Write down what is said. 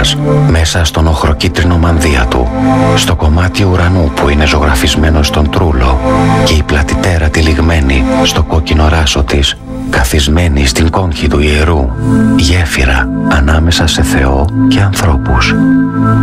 Αθήνας, μέσα στον οχροκίτρινο μανδύα του, στο κομμάτι ουρανού που είναι ζωγραφισμένο στον τρούλο και η πλατητέρα τυλιγμένη στο κόκκινο ράσο της, καθισμένη στην κόγχη του ιερού, γέφυρα ανάμεσα σε Θεό και ανθρώπους.